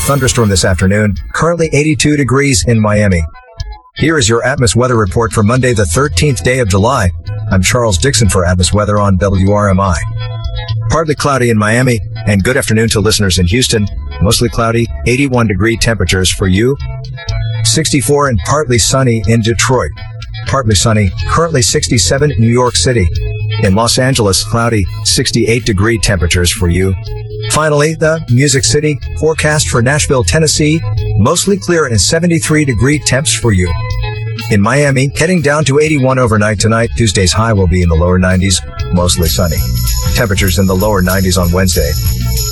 thunderstorm this afternoon. Currently 82 degrees in Miami. Here is your Atmos weather report for Monday, the 13th day of July. I'm Charles Dixon for Atmos Weather on WRMI. Partly cloudy in Miami, and good afternoon to listeners in Houston. Mostly cloudy, 81 degree temperatures for you. 64 and partly sunny in Detroit. Partly sunny, currently 67 in New York City. In Los Angeles, cloudy, 68 degree temperatures for you. Finally, the Music City forecast for Nashville, Tennessee, mostly clear and 73 degree temps for you. In Miami, heading down to 81 overnight tonight. Tuesday's high will be in the lower 90s, mostly sunny. Temperatures in the lower 90s on Wednesday.